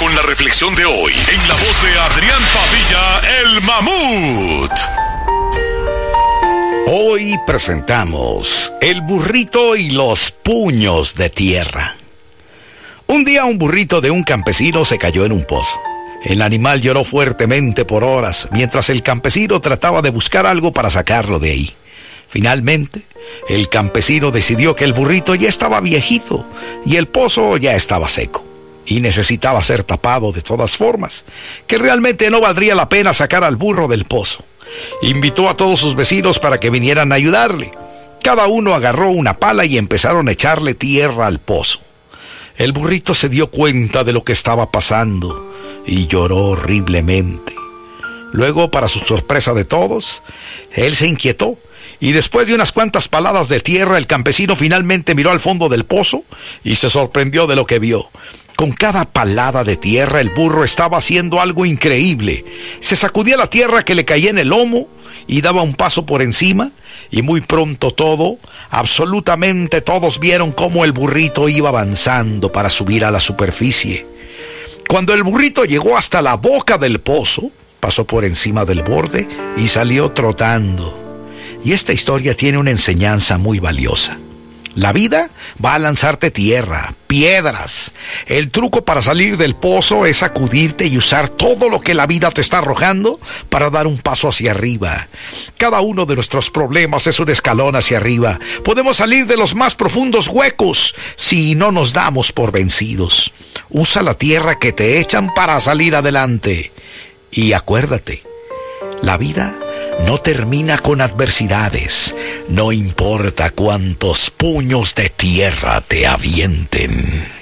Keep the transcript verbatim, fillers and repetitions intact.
con la reflexión de hoy en la voz de Adrián Padilla, el Mamut. Hoy presentamos El burrito y los puños de tierra. Un día un burrito de un campesino se cayó en un pozo. El animal lloró fuertemente por horas, mientras el campesino trataba de buscar algo para sacarlo de ahí. Finalmente, el campesino decidió que el burrito ya estaba viejito y el pozo ya estaba seco y necesitaba ser tapado de todas formas, que realmente no valdría la pena sacar al burro del pozo. Invitó a todos sus vecinos para que vinieran a ayudarle. Cada uno agarró una pala y empezaron a echarle tierra al pozo. El burrito se dio cuenta de lo que estaba pasando y lloró horriblemente. Luego, para su sorpresa de todos, él se inquietó y después de unas cuantas paladas de tierra, el campesino finalmente miró al fondo del pozo y se sorprendió de lo que vio. Con cada palada de tierra, el burro estaba haciendo algo increíble. Se sacudía la tierra que le caía en el lomo y daba un paso por encima, y muy pronto todo, absolutamente todos vieron cómo el burrito iba avanzando para subir a la superficie. Cuando el burrito llegó hasta la boca del pozo, pasó por encima del borde y salió trotando. Y esta historia tiene una enseñanza muy valiosa. La vida va a lanzarte tierra, piedras. El truco para salir del pozo es sacudirte y usar todo lo que la vida te está arrojando para dar un paso hacia arriba. Cada uno de nuestros problemas es un escalón hacia arriba. Podemos salir de los más profundos huecos si no nos damos por vencidos. Usa la tierra que te echan para salir adelante. Y acuérdate, la vida no termina con adversidades, no importa cuántos puños de tierra te avienten.